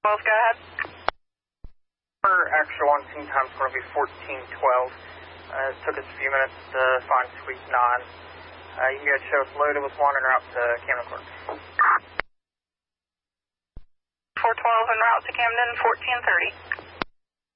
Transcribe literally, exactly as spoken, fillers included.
twelve, go ahead. Our actual on scene time is going to be fourteen twelve. Uh, it took us a few minutes to find Suite nine. Uh, you can go show us loaded with one en route to Camden Court. four twelve en route to Camden, fourteen thirty.